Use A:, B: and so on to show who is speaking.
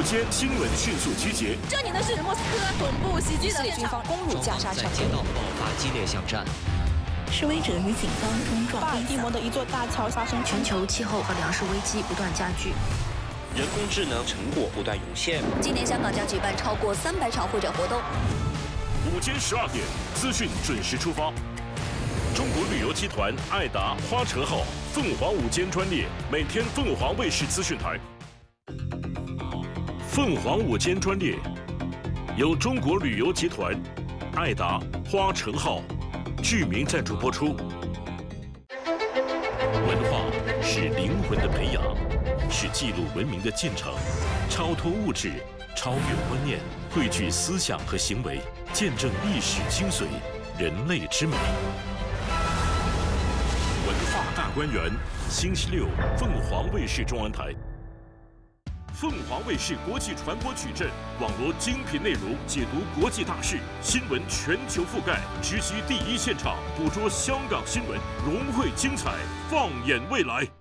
A: 午间新闻迅速集结。
B: 这里呢是莫斯科总部袭击的军方攻入加沙城，
C: 街道爆发激烈巷战。
D: 示威者与警方冲撞。
B: 巴尔的摩的一座大桥发生
E: 全球气候和粮食危机不断加剧，
F: 人工智能成果不断涌现。
E: 今年香港将举办超过300场会展活动。
A: 午间12点，资讯准时出发。中国旅游集团爱达花车号凤凰午间专列，每天凤凰卫视资讯台。凤凰午间专列由中国旅游集团爱达花城号剧名赞助播出。文化是灵魂的培养，是记录文明的进程，超脱物质，超越观念，汇聚思想和行为，见证历史精髓，人类之美。文化大观园，星期六，凤凰卫视中央台。凤凰卫视国际传播矩阵，网罗精品内容，解读国际大事，新闻全球覆盖，直击第一现场，捕捉香港新闻，融汇精彩，放眼未来。